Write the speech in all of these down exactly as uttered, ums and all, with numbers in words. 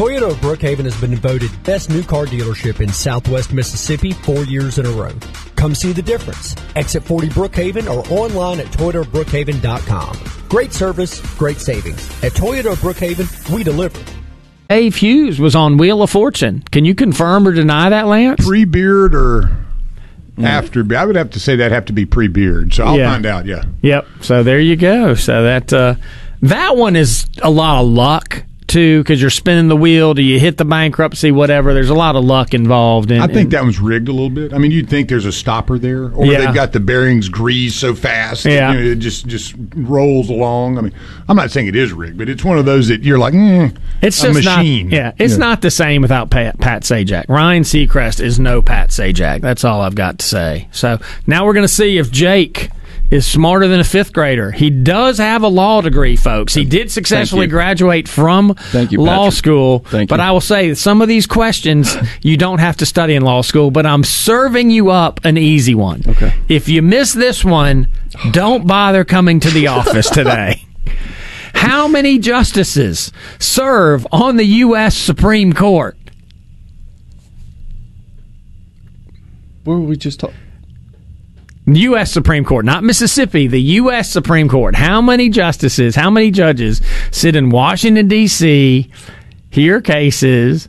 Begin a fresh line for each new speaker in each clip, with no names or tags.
Toyota of Brookhaven has been voted best new car dealership in Southwest Mississippi four years in a row. Come see the difference. Exit forty Brookhaven or online at toyota of brookhaven dot com. Great service, great savings. At Toyota of Brookhaven, we deliver.
Dave Hughes was on Wheel of Fortune. Can you confirm or deny that, Lance?
Pre-beard or after? I would have to say that'd have to be pre-beard. So I'll
Yeah.
find out, yeah.
Yep. So there you go. So that uh, that one is a lot of luck, too, because you're spinning the wheel. Do you hit the bankruptcy, whatever? There's a lot of luck involved. In,
I think
in,
that one's rigged a little bit. I mean, you'd think there's a stopper there, or
Yeah.
they've got the bearings greased so fast
Yeah.
that, you know, it just, just rolls along. I mean, I'm not saying it is rigged, but it's one of those that you're like, mm,
It's
a
just
machine.
not. Yeah, it's
Yeah.
not the same without Pat, Pat Sajak. Ryan Seacrest is no Pat Sajak. That's all I've got to say. So now we're going to see if Jake is smarter than a fifth grader. He does have a law degree, folks. He did successfully
you.
graduate from
Thank you,
law
Patrick.
school.
Thank
but
you.
I will say some of these questions you don't have to study in law school, but I'm serving you up an easy one.
Okay.
If you miss this one, don't bother coming to the office today. How many justices serve on the U S Supreme Court?
What were we just talking?
U S Supreme Court, not Mississippi, the U S Supreme Court. How many justices, how many judges sit in Washington, D C, hear cases?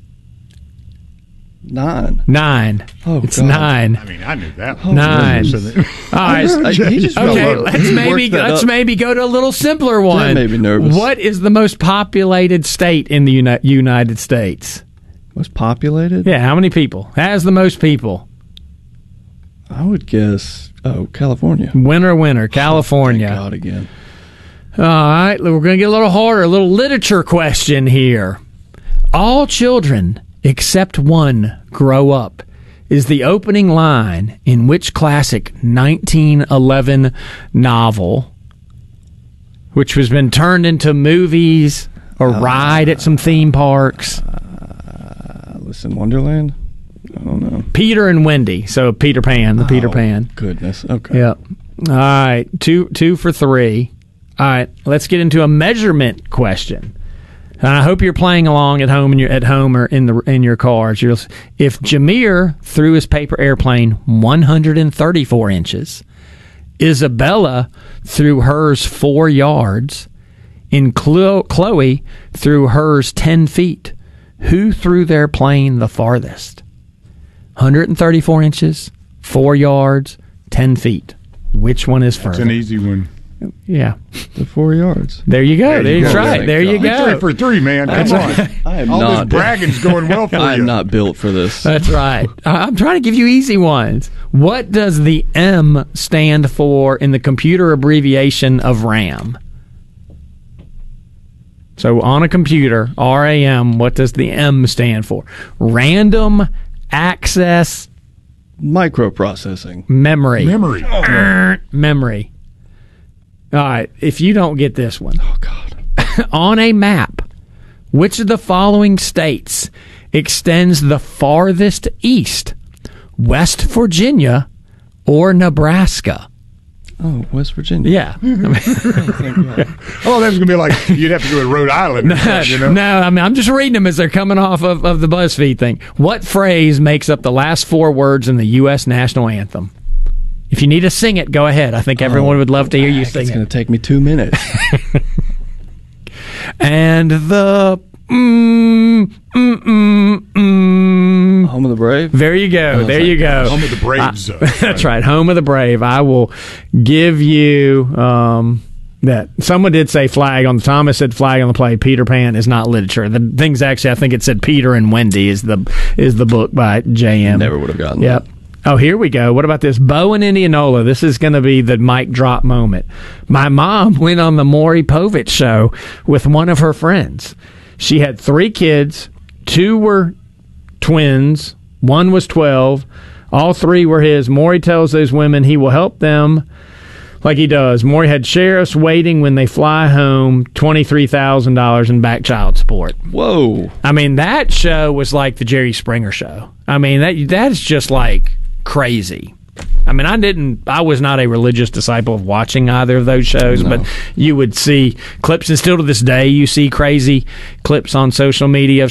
Nine.
Nine.
Oh,
it's
God.
nine.
I mean, I knew that.
Nine.
So that-
All right.
I- he just
Okay,
really
let's maybe
worked that
let's
up.
maybe go to a little simpler one.
That made me nervous.
What is the most populated state in the Uni- United States?
Most populated?
Yeah, how many people? Has the most people?
I would guess. Oh, California.
Winner, winner, California.
Thank God again.
All right, we're going to get a little harder, a little literature question here. All children except one grow up is the opening line in which classic nineteen eleven novel, which has been turned into movies or ride at some theme parks?
Uh, Alice in Wonderland? I don't know.
Peter and Wendy. So Peter Pan, the Peter
Oh,
Pan.
Goodness. Okay.
Yep. All right, two two for three. All right, let's get into a measurement question. And I hope you're playing along at home and you're at home or in the in your cars. You're, if Jameer threw his paper airplane one hundred thirty-four inches, Isabella threw hers four yards, and Chlo- Chloe threw hers ten feet. Who threw their plane the farthest? one hundred thirty-four inches, four yards, ten feet. Which one is
It's
further?
an easy one.
Yeah.
The four yards.
There you go.
There
There
you
you
go.
right. There you
Thank
You three
go.
for three, man. Come on.
I am
All
not.
this bragging's going well for
I
you.
am not built for this.
That's right. I- I'm trying to give you easy ones. What does the M stand for in the computer abbreviation of RAM? So on a computer, R A M, what does the M stand for? Random Access
Microprocessing.
Memory.
Memory.
Memory. All right. If you don't get this one.
Oh, God.
On a map, which of the following states extends the farthest east? West Virginia or Nebraska?
Oh, West Virginia.
Yeah.
Oh, that's going to be like, you'd have to go to Rhode Island. or something, you know?
No, I mean, I'm just reading them as they're coming off of, of the BuzzFeed thing. What phrase makes up the last four words in the U S national anthem? If you need to sing it, go ahead. I think everyone
Oh,
would love to hear you
It's
sing
going
it.
to take me two minutes.
And the mm, mm, mm, mm.
Home of the Brave?
There you go. There you go.
Home of the Braves. uh,
That's right. Home of the Brave. I will give you um, that. Someone did say flag on the Thomas said flag on the play. Peter Pan is not literature. The things actually, I think it said Peter and Wendy is the is the book by J M.
Never would have gotten
Yep. Oh, here we go. What about this? Bo in Indianola. This is going to be the mic drop moment. My mom went on the Maury Povich show with one of her friends. She had three kids. Two were twins. One was twelve. All three were his. Maury tells those women he will help them like he does. Maury had sheriffs waiting when they fly home, twenty-three thousand dollars in back child support.
that. Whoa.
I mean, that show was like the Jerry Springer show. I mean, that that's just like crazy. I mean, I didn't, I was not a religious disciple of watching either of those shows,
No.
but you would see clips, and still to this day, you see crazy clips on social media of